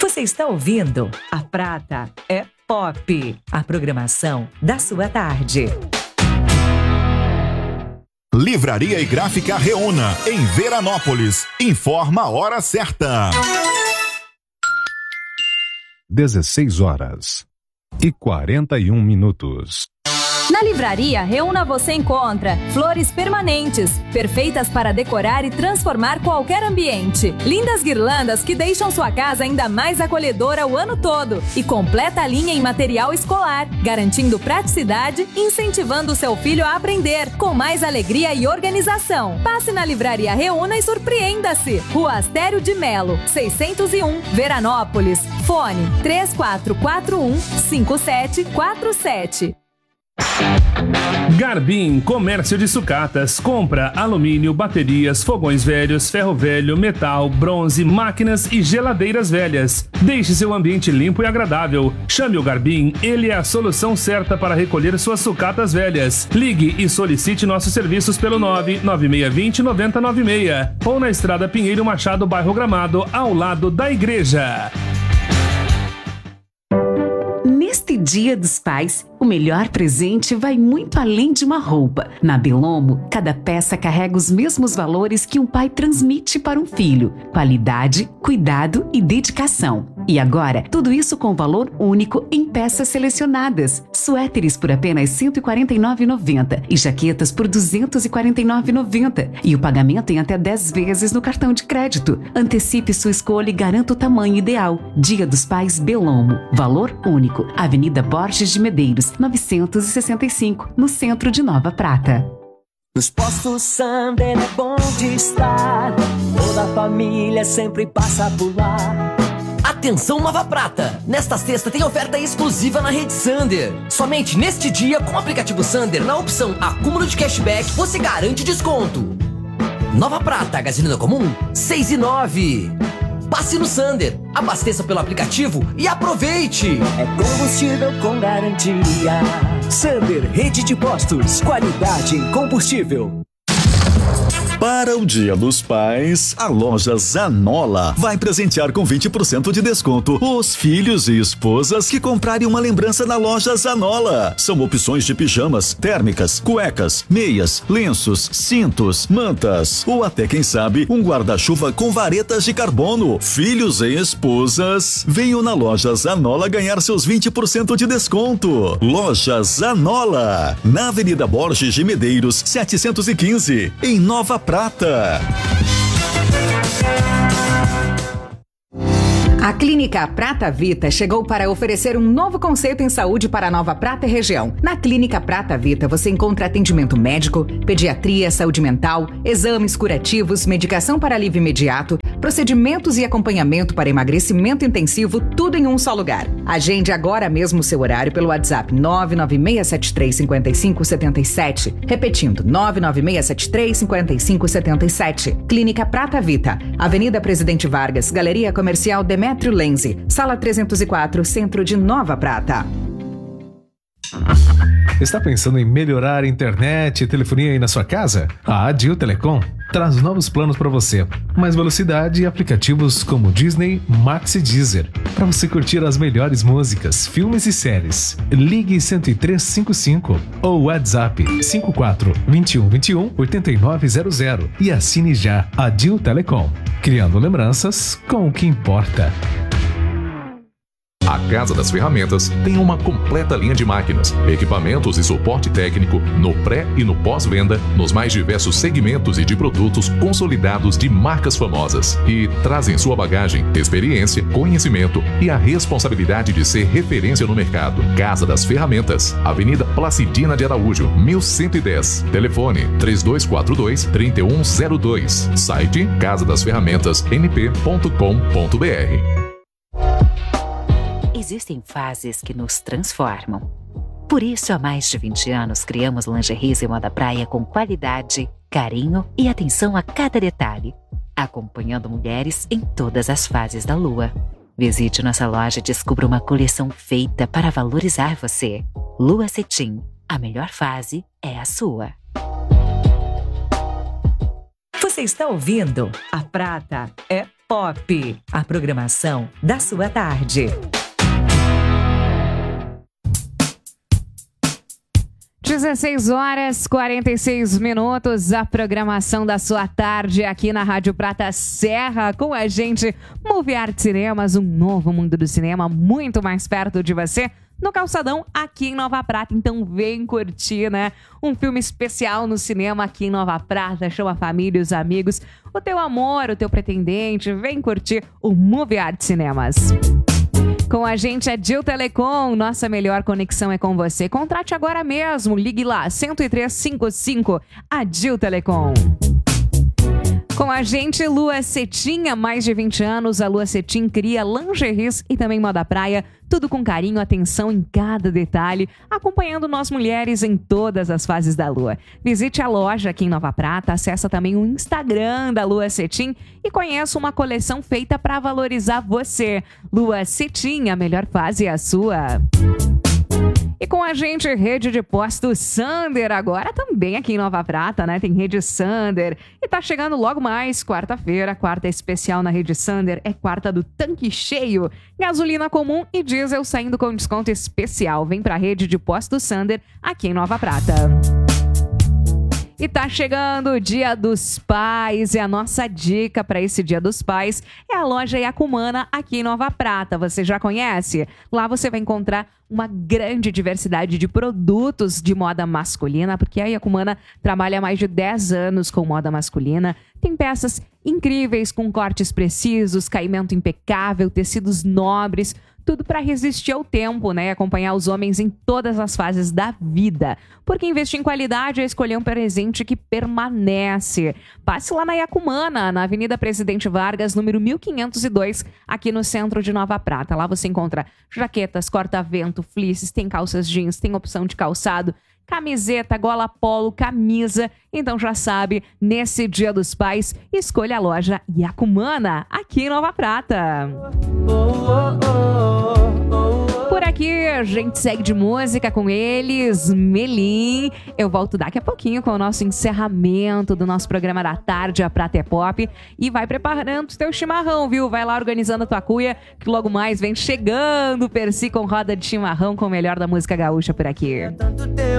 Você está ouvindo A Prata é Pop, a programação da sua tarde. Livraria e Gráfica Reúna, em Veranópolis. Informa a hora certa. 16h41. Na Livraria Reúna você encontra flores permanentes, perfeitas para decorar e transformar qualquer ambiente. Lindas guirlandas que deixam sua casa ainda mais acolhedora o ano todo. E completa a linha em material escolar, garantindo praticidade e incentivando o seu filho a aprender, com mais alegria e organização. Passe na Livraria Reúna e surpreenda-se. Rua Astério de Melo, 601, Veranópolis. Fone 3441-5747. Garbim Comércio de Sucatas. Compra alumínio, baterias, fogões velhos, ferro velho, metal, bronze, máquinas e geladeiras velhas. Deixe seu ambiente limpo e agradável. Chame o Garbim, ele é a solução certa para recolher suas sucatas velhas. Ligue e solicite nossos serviços pelo 99620-9096 ou na Estrada Pinheiro Machado, bairro Gramado, ao lado da igreja. Neste Dia dos Pais, o melhor presente vai muito além de uma roupa. Na Bellomo, cada peça carrega os mesmos valores que um pai transmite para um filho: qualidade, cuidado e dedicação. E agora, tudo isso com valor único em peças selecionadas. Suéteres por apenas R$ 149,90 e jaquetas por R$ 249,90. E o pagamento em até 10 vezes no cartão de crédito. Antecipe sua escolha e garanta o tamanho ideal. Dia dos Pais Bellomo. Valor único. Avenida Borges de Medeiros, 965, no centro de Nova Prata. Nos postos Sander é bom de estar. Toda a família sempre passa por lá. Atenção Nova Prata! Nesta sexta tem oferta exclusiva na rede Sander. Somente neste dia, com o aplicativo Sander, na opção acúmulo de cashback, você garante desconto. Nova Prata, gasolina comum, 6,09. Passe no Sander, abasteça pelo aplicativo e aproveite! É combustível com garantia. Sander, rede de postos, qualidade em combustível. Para o Dia dos Pais, a loja Zanola vai presentear com 20% de desconto os filhos e esposas que comprarem uma lembrança na loja Zanola. São opções de pijamas, térmicas, cuecas, meias, lenços, cintos, mantas ou até, quem sabe, um guarda-chuva com varetas de carbono. Filhos e esposas, venham na loja Zanola ganhar seus 20% de desconto. Loja Zanola, na Avenida Borges de Medeiros, 715, em Nova Prata. A Clínica Prata Vita chegou para oferecer um novo conceito em saúde para a Nova Prata e região. Na Clínica Prata Vita você encontra atendimento médico, pediatria, saúde mental, exames curativos, medicação para alívio imediato, procedimentos e acompanhamento para emagrecimento intensivo, tudo em um só lugar. Agende agora mesmo o seu horário pelo WhatsApp 996735577. Repetindo, 996735577. Clínica Prata Vita, Avenida Presidente Vargas, Galeria Comercial Demetrio Lenze, Sala 304, Centro de Nova Prata. Está pensando em melhorar a internet e telefonia aí na sua casa? A Adil Telecom traz novos planos para você. Mais velocidade e aplicativos como Disney, Max e Deezer, para você curtir as melhores músicas, filmes e séries. Ligue 10355 ou WhatsApp 54 21 21 8900 e assine já Adil Telecom, criando lembranças com o que importa. A Casa das Ferramentas tem uma completa linha de máquinas, equipamentos e suporte técnico no pré e no pós-venda, nos mais diversos segmentos e de produtos consolidados de marcas famosas. E traz em sua bagagem experiência, conhecimento e a responsabilidade de ser referência no mercado. Casa das Ferramentas, Avenida Placidina de Araújo, 1110. Telefone 3242-3102. Site casadasferramentasnp.com.br. Existem fases que nos transformam. Por isso, há mais de 20 anos, criamos lingeries e moda praia com qualidade, carinho e atenção a cada detalhe, acompanhando mulheres em todas as fases da lua. Visite nossa loja e descubra uma coleção feita para valorizar você. Lua Cetim, a melhor fase é a sua. Você está ouvindo A Prata é Pop, a programação da sua tarde. 16h46, a programação da sua tarde aqui na Rádio Prata Serra. Com a gente, Movie Art Cinemas, um novo mundo do cinema muito mais perto de você, no Calçadão, aqui em Nova Prata. Então vem curtir, né? Um filme especial no cinema aqui em Nova Prata. Chama a família, os amigos, o teu amor, o teu pretendente. Vem curtir o Movie Art Cinemas. Com a gente é Dil Telecom, nossa melhor conexão é com você. Contrate agora mesmo, ligue lá, 10355, a Dil Telecom. Com a gente, Lua Cetim, há mais de 20 anos, a Lua Cetim cria lingeries e também moda praia, tudo com carinho, atenção em cada detalhe, acompanhando nós mulheres em todas as fases da Lua. Visite a loja aqui em Nova Prata, acessa também o Instagram da Lua Cetim e conheça uma coleção feita para valorizar você. Lua Cetim, a melhor fase é a sua. E com a gente, rede de postos Sander, agora também aqui em Nova Prata, né? Tem rede Sander. E tá chegando logo mais, quarta-feira, quarta especial na rede Sander, é quarta do tanque cheio. Gasolina comum e diesel saindo com desconto especial. Vem pra rede de postos Sander aqui em Nova Prata. E tá chegando o Dia dos Pais e a nossa dica para esse Dia dos Pais é a loja Yacumana aqui em Nova Prata. Você já conhece? Lá você vai encontrar uma grande diversidade de produtos de moda masculina, porque a Yacumana trabalha há mais de 10 anos com moda masculina. Tem peças incríveis com cortes precisos, caimento impecável, tecidos nobres, tudo para resistir ao tempo, né? E acompanhar os homens em todas as fases da vida. Porque investir em qualidade é escolher um presente que permanece. Passe lá na Yacumana, na Avenida Presidente Vargas, número 1502, aqui no centro de Nova Prata. Lá você encontra jaquetas, corta-vento, fleeces, tem calças jeans, tem opção de calçado, camiseta, gola polo, camisa. Então já sabe, nesse Dia dos Pais, escolha a loja Yacumana, aqui em Nova Prata. Por aqui a gente segue de música com eles, Melim. Eu volto daqui a pouquinho com o nosso encerramento do nosso programa da tarde, a Prata é Pop. E vai preparando o teu chimarrão, viu? Vai lá organizando a tua cuia, que logo mais vem chegando o Percy com roda de chimarrão com o melhor da música gaúcha por aqui. Tanto tempo